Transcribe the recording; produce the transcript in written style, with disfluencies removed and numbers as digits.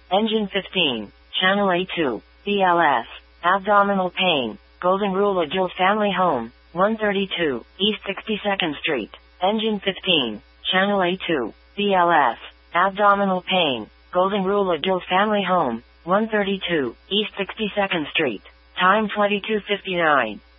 Engine 15, Channel A2, BLS, abdominal pain, Golden Rule Adult Family Home, 132, East 62nd Street. Engine 15, Channel A2, BLS, abdominal pain, Golden Rule Adult Family Home, 132, East 62nd Street. Time 22:59.